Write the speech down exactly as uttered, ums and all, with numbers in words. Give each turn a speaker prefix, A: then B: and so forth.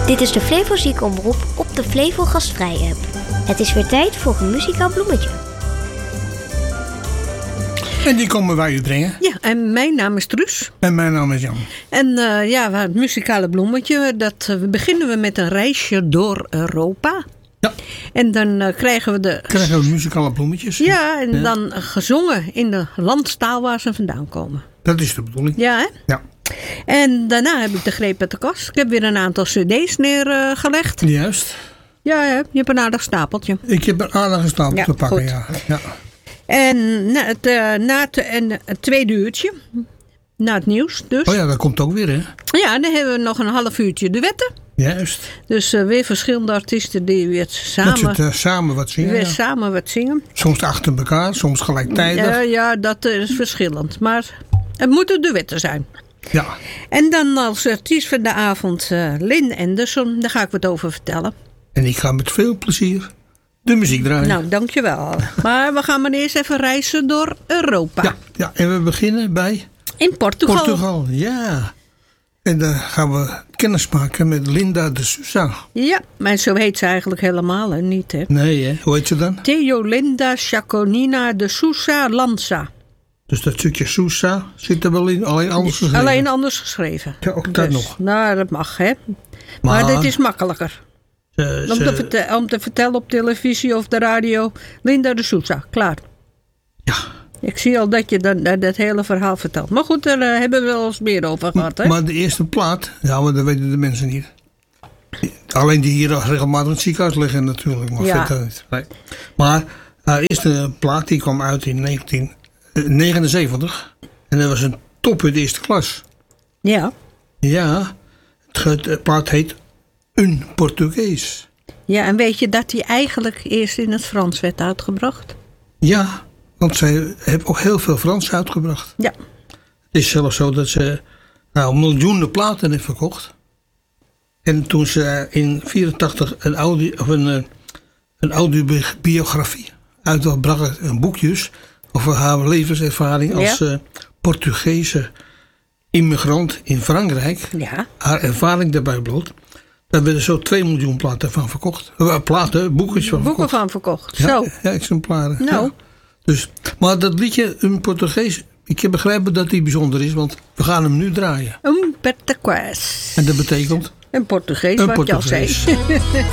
A: Dit is de Flevo Ziekenomroep op de Flevo Gastvrij app. Het is weer tijd voor een muzikaal bloemetje.
B: En die komen wij u brengen.
C: Ja, en mijn naam is Truus.
B: En mijn naam is Jan.
C: En uh, ja, het muzikale bloemetje, dat uh, beginnen we met een reisje door Europa.
B: Ja.
C: En dan uh, krijgen we de...
B: Krijgen we muzikale bloemetjes.
C: Ja, en
B: ja.
C: dan gezongen in de landstaal waar ze vandaan komen.
B: Dat is de bedoeling.
C: Ja, hè?
B: Ja.
C: En daarna heb ik de greep uit de kast. Ik heb weer een aantal cd's neergelegd.
B: Uh, Juist.
C: Ja, ja, je hebt een aardig stapeltje.
B: Ik heb een aardige stapel
C: ja,
B: te pakken,
C: goed.
B: ja. ja.
C: En na het, uh, na het, en het tweede uurtje, na het nieuws dus.
B: Oh ja, dat komt ook weer, hè?
C: Ja, dan hebben we nog een half uurtje duetten.
B: Juist.
C: Dus uh, weer verschillende artiesten die weer samen,
B: dat het, uh, samen wat zingen.
C: weer
B: ja.
C: samen wat zingen.
B: Soms achter elkaar, soms gelijktijdig.
C: Ja, ja, dat is verschillend. Maar het moeten duetten zijn.
B: Ja.
C: En dan als artiest van de avond uh, Lynn Anderson. Daar ga ik wat over vertellen.
B: En ik ga met veel plezier de muziek draaien.
C: Nou, dankjewel. Maar we gaan maar eerst even reizen door Europa.
B: Ja, ja, en we beginnen bij...
C: In Portugal.
B: Portugal, ja. En dan gaan we kennis maken met Linda de Sousa.
C: Ja, maar zo heet ze eigenlijk helemaal hè? Niet, hè?
B: Nee, hè? Hoe heet ze dan?
C: Theolinda Chaconina de Sousa Lanza.
B: Dus dat stukje Sousa zit er wel in, alleen anders geschreven.
C: Alleen anders geschreven.
B: Ja, ook dat
C: dus,
B: nog.
C: Nou, dat mag, hè. Maar, maar dit is makkelijker.
B: Ze,
C: om,
B: ze,
C: te vertel, om te vertellen op televisie of de radio. Linda de Sousa, klaar.
B: Ja.
C: Ik zie al dat je dan, dat, dat hele verhaal vertelt. Maar goed, daar uh, hebben we wel eens meer over gehad, hè.
B: Maar de eerste plaat, ja, maar dat weten de mensen niet. Alleen die hier regelmatig in het ziekenhuis liggen natuurlijk. Maar
C: ja.
B: verder niet. Nee. Maar haar eerste plaat die kwam uit in negentien negenenzeventig. En dat was een top in de eerste klas.
C: Ja.
B: Ja, het, het plaat heet Un Portugees.
C: Ja, en weet je dat die eigenlijk eerst in het Frans werd uitgebracht?
B: Ja, want zij heeft ook heel veel Frans uitgebracht.
C: Ja.
B: Het is zelfs zo dat ze nou, miljoenen platen heeft verkocht. En toen ze in vierentachtig een, audio, of een, een audiobiografie uitbracht, een boekjes over haar levenservaring als ja. uh, Portugese immigrant in Frankrijk.
C: Ja.
B: Haar ervaring daarbij bloot. Daar werden zo twee miljoen platen van verkocht. Uh, platen, boekjes van
C: Boeken
B: verkocht.
C: van verkocht,
B: ja,
C: zo.
B: Ja, exemplaren.
C: Nou.
B: Ja. Dus, maar dat liedje, een Portugees, ik heb begrepen dat die bijzonder is, want we gaan hem nu draaien.
C: Un Português.
B: En dat betekent?
C: Een Portugees,
B: een
C: wat
B: Portugees.
C: je al zei.